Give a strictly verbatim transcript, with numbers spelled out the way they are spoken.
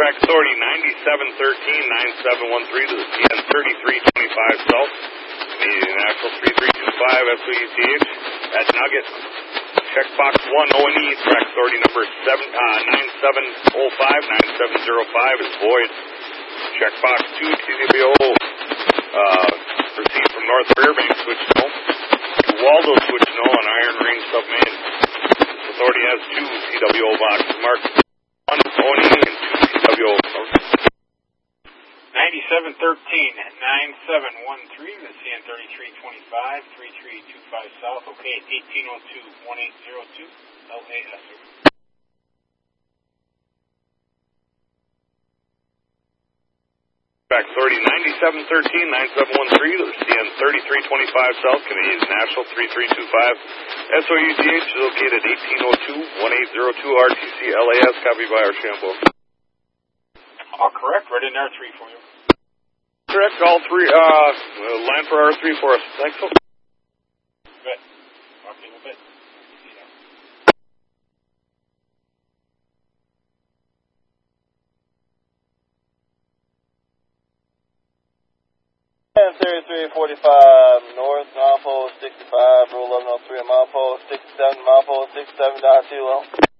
Track Authority ninety-seven thirteen, nine seven one three to the C N thirty-three twenty-five South. Canadian National three three two five S O U T H at Nugget. Checkbox one O and E, Track Authority number seven, uh, nine seven oh five, nine seven oh five is void. Checkbox two T W O, uh, proceed from North Fairbanks, switch no. To Waldo, switch no on Iron Range Submain. This authority has two T W O boxes marked. One O and E and two T W O. ninety-seven thirteen, nine seven one three, the C N thirty-three twenty-five, three three two five South, okay, at eighteen oh two, eighteen oh two, L A S. Track Authority ninety-seven thirteen, nine seven one three to the C N thirty-three twenty-five South, Canadian National three three two five. S O U T H is located at eighteen oh two, eighteen oh two R T C L A S, copied by our Shambo. All correct, right in R three for you. Correct, all three, uh, line for R three for us. Thanks, folks. Bet. Talk to you in a bit. thirty-three forty-five north, mile pole sixty-five, rule eleven oh three, mile pole sixty-seven, mile pole sixty-seven, dot two, well.